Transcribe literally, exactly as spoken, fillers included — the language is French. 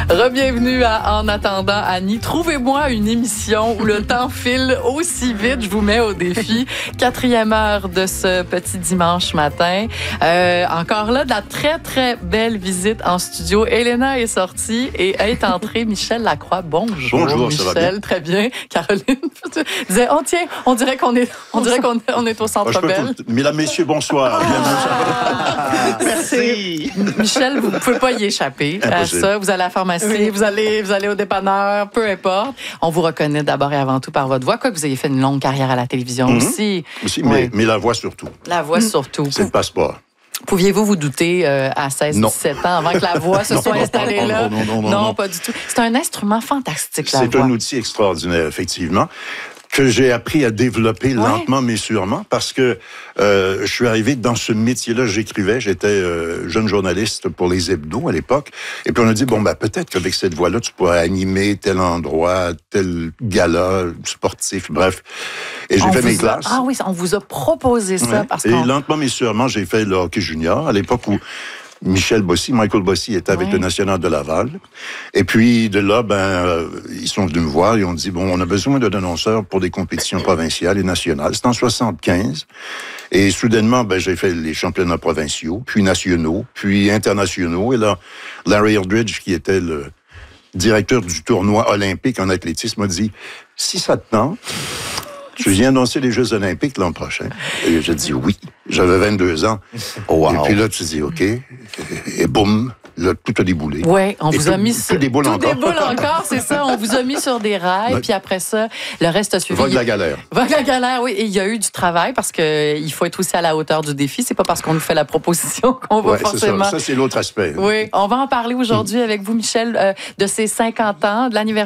Re-bienvenue à En attendant Annie. Trouvez-moi une émission où le temps file aussi vite. Je vous mets au défi. Quatrième heure de ce petit dimanche matin. Euh, encore là, de la très, très belle visite en studio. Elena est sortie et est entrée Michel Lacroix. Bonjour, Bonjour, Michel. ça va bien? Très bien. Caroline disait, oh tiens, on dirait qu'on est, on dirait qu'on on est au Centre oh, Bell. Tout... Mesdames, messieurs, bonsoir. Ah, merci. Michel, vous ne pouvez pas y échapper à ça. Vous allez à la pharmacie, oui. vous, allez, vous allez au dépanneur, peu importe. On vous reconnaît d'abord et avant tout par votre voix, quoique vous ayez fait une longue carrière à la télévision mm-hmm. aussi. aussi oui. mais, mais la voix surtout. La voix surtout. C'est le passeport. Pouviez-vous vous douter euh, à seize dix-sept ans avant que la voix se non, soit non, installée non, là? Non, non, non, non, non, non. pas du tout. C'est un instrument fantastique, la voix. C'est un outil extraordinaire, effectivement, que j'ai appris à développer ouais. lentement mais sûrement parce que euh, je suis arrivé dans ce métier-là, j'écrivais, j'étais euh, jeune journaliste pour les hebdos à l'époque, et puis on a dit, bon, ben peut-être qu'avec cette voix-là, tu pourrais animer tel endroit, tel gala sportif, bref. Et j'ai on fait mes a... classes. Ah oui, on vous a proposé ça. Ouais. Parce et qu'on... lentement mais sûrement, j'ai fait le hockey junior à l'époque où Michel Bossy, Michael Bossy était avec oui. le National de Laval. Et puis, de là, ben, euh, ils sont venus me voir et ont dit, bon, on a besoin d'un annonceur pour des compétitions provinciales et nationales. C'était en soixante-quinze. Et soudainement, ben, j'ai fait les championnats provinciaux, puis nationaux, puis internationaux. Et là, Larry Eldridge, qui était le directeur du tournoi olympique en athlétisme, m'a dit, si ça te tente, tu viens annoncer les Jeux olympiques l'an prochain. Et j'ai dit oui. J'avais vingt-deux ans. Oh, wow. Et puis là, tu dis OK. Et boum, là, tout a déboulé. Oui, on et vous tout, a mis tout sur... déboule tout encore. déboule encore, c'est ça. On vous a mis sur des rails, ouais. puis après ça, le reste a suivi. Vogue la galère. Vogue la galère, oui. Et il y a eu du travail parce qu'il faut être aussi à la hauteur du défi. C'est pas parce qu'on nous fait la proposition qu'on va ouais, forcément... C'est ça. ça, c'est l'autre aspect. Oui, on va en parler aujourd'hui mmh. avec vous, Michel, euh, de ces cinquante ans, de l'anniversaire